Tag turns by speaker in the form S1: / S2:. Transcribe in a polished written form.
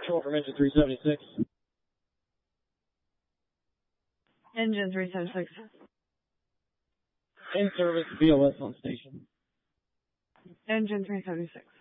S1: control from engine 376.
S2: Engine 376.
S1: In service, VLS on station.
S2: Engine 376.